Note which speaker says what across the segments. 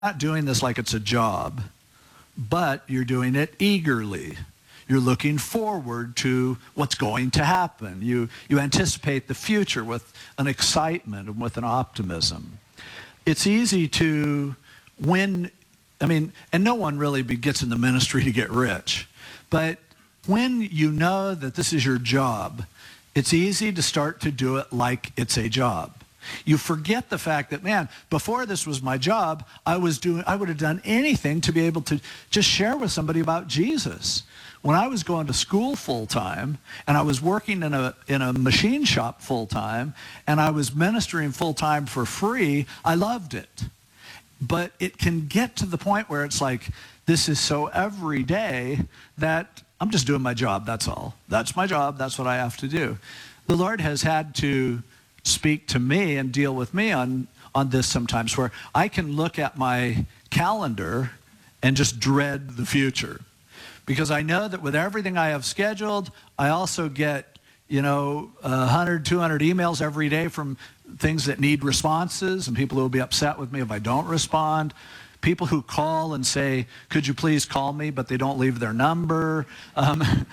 Speaker 1: not doing this like it's a job, but you're doing it eagerly. You're looking forward to what's going to happen. You anticipate the future with an excitement and with an optimism. It's easy to and no one really gets in the ministry to get rich. But when you know that this is your job, it's easy to start to do it like it's a job. You forget the fact that, man, before this was my job, I would have done anything to be able to just share with somebody about Jesus. When I was going to school full time and I was working in a machine shop full time and I was ministering full time for free, I loved it. But it can get to the point where it's like, this is so every day that I'm just doing my job, that's all. That's my job, that's what I have to do. The Lord has had to speak to me and deal with me on this sometimes, where I can look at my calendar and just dread the future. Because I know that with everything I have scheduled, I also get, 100, 200 emails every day from things that need responses and people who will be upset with me if I don't respond. People who call and say, could you please call me, but they don't leave their number. Had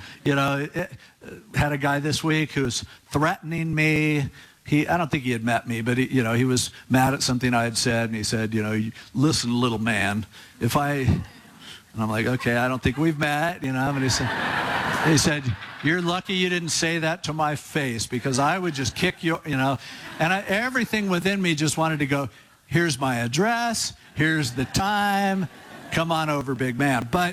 Speaker 1: a guy this week who's threatening me. I don't think he had met me, but he was mad at something I had said, and he said, listen, little man, and I'm like, okay, I don't think we've met, and he said, you're lucky you didn't say that to my face, because I would just kick you, and everything within me just wanted to go, here's my address, here's the time, come on over, big man. But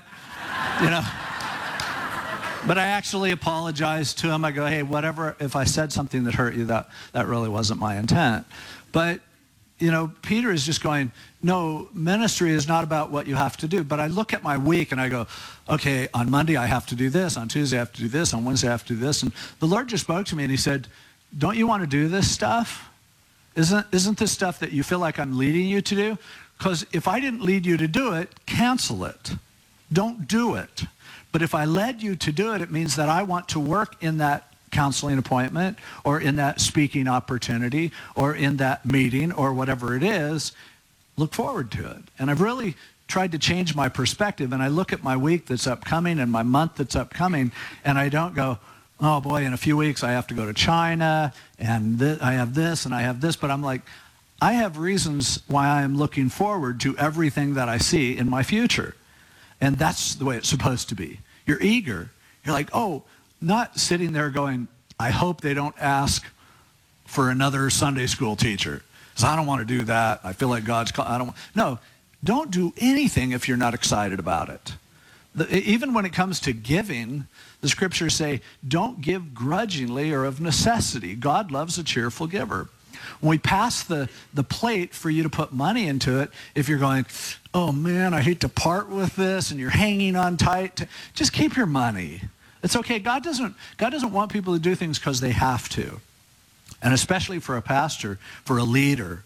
Speaker 1: I actually apologized to him. I go, hey, whatever, if I said something that hurt you, that really wasn't my intent. But, Peter is just going, no, ministry is not about what you have to do. But I look at my week and I go, okay, on Monday I have to do this, on Tuesday I have to do this, on Wednesday I have to do this. And the Lord just spoke to me and he said, don't you want to do this stuff? Isn't this stuff that you feel like I'm leading you to do? Because if I didn't lead you to do it, cancel it. Don't do it. But if I led you to do it, it means that I want to work in that counseling appointment or in that speaking opportunity or in that meeting or whatever it is. Look forward to it. And I've really tried to change my perspective, and I look at my week that's upcoming and my month that's upcoming, and I don't go, oh boy, in a few weeks I have to go to China, and I have this and I have this, but I'm like, I have reasons why I am looking forward to everything that I see in my future. And that's the way it's supposed to be. You're eager. You're like, oh, not sitting there going, I hope they don't ask for another Sunday school teacher, because I don't want to do that. I feel like God's call. No, don't do anything if you're not excited about it. Even when it comes to giving, the scriptures say, don't give grudgingly or of necessity. God loves a cheerful giver. When we pass the plate for you to put money into it, if you're going, oh man, I hate to part with this, and you're hanging on tight, just keep your money. It's okay. God doesn't want people to do things because they have to. And especially for a pastor, for a leader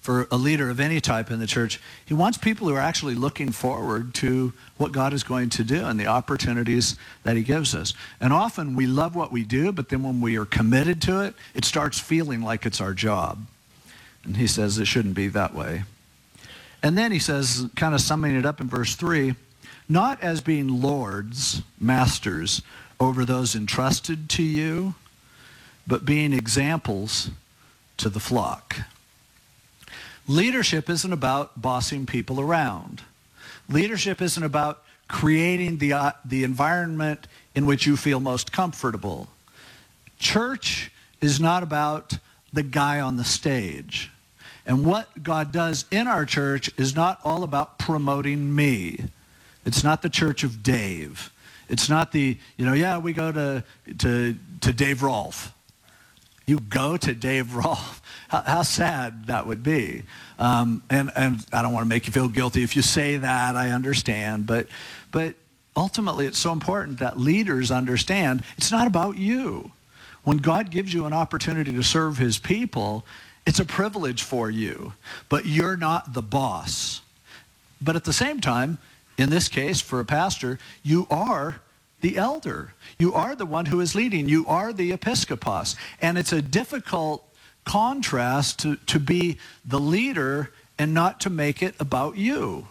Speaker 1: of any type in the church, he wants people who are actually looking forward to what God is going to do and the opportunities that he gives us. And often we love what we do, but then when we are committed to it, it starts feeling like it's our job. And he says it shouldn't be that way. And then he says, kind of summing it up in verse 3, not as being lords, masters, over those entrusted to you, but being examples to the flock. Leadership isn't about bossing people around. Leadership isn't about creating the environment in which you feel most comfortable. Church is not about the guy on the stage. And what God does in our church is not all about promoting me. It's not the church of Dave. It's not we go to Dave Rolfe. You go to Dave Rolfe. How sad that would be. And I don't want to make you feel guilty if you say that, I understand. But ultimately, it's so important that leaders understand it's not about you. When God gives you an opportunity to serve his people, it's a privilege for you. But you're not the boss. But at the same time, in this case, for a pastor, you are the elder. You are the one who is leading. You are the episkopos. And it's a difficult contrast to be the leader and not to make it about you.